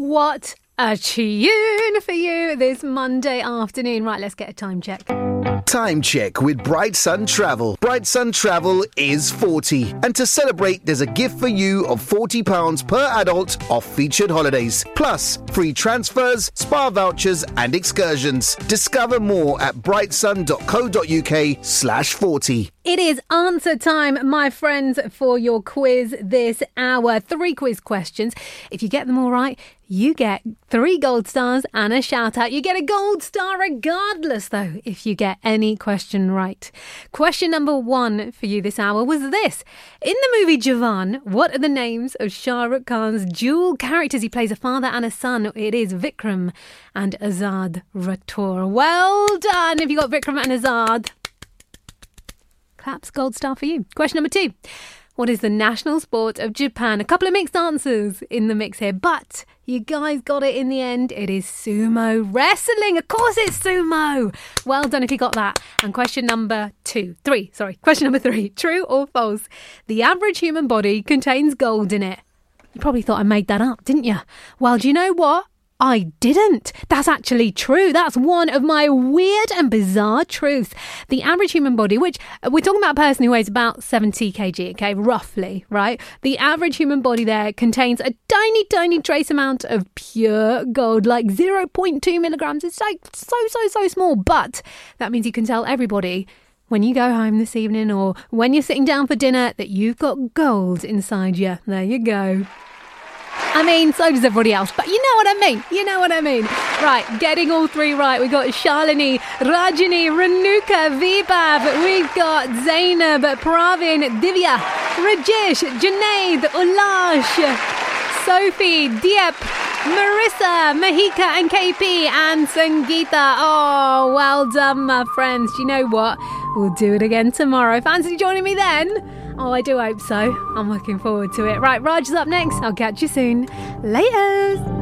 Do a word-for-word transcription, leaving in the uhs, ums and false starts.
What a tune for you this Monday afternoon. Right, let's get a time check. Time check with Bright Sun Travel. Bright Sun Travel is forty. And to celebrate, there's a gift for you of forty pounds per adult off featured holidays. Plus, free transfers, spa vouchers and excursions. Discover more at brightsun.co.uk slash 40. It is answer time, my friends, for your quiz this hour. Three quiz questions. If you get them all right, you get three gold stars and a shout out. You get a gold star regardless, though, if you get any question right. Question number one for you this hour was this. In the movie Jawan, what are the names of Shah Rukh Khan's dual characters? He plays a father and a son. It is Vikram and Azad Rathore. Well done if you got Vikram and Azad. Claps, gold star for you. Question number two. What is the national sport of Japan? A couple of mixed answers in the mix here, but you guys got it in the end. It is sumo wrestling. Of course it's sumo. Well done if you got that. And question number two, three, sorry. Question number three. True or false? The average human body contains gold in it. You probably thought I made that up, didn't you? Well, do you know what? I didn't. That's actually true. That's one of my weird and bizarre truths. The average human body, which we're talking about a person who weighs about seventy kilograms, okay, roughly, right? The average human body there contains a tiny, tiny trace amount of pure gold, like zero point two milligrams. It's like so, so, so small. But that means you can tell everybody when you go home this evening or when you're sitting down for dinner that you've got gold inside you. There you go. I mean, so does everybody else, but you know what I mean. You know what I mean. Right, getting all three right. We've got Shalini, Rajini, Renuka, Vibhav. We've got Zainab, Pravin, Divya, Rajesh, Junaid, Ulash, Sophie, Diep, Marissa, Mahika and K P and Sangeeta. Oh, well done, my friends. Do you know what? We'll do it again tomorrow. Fancy joining me then? Oh, I do hope so. I'm looking forward to it. Right, Raj is up next. I'll catch you soon. Laters.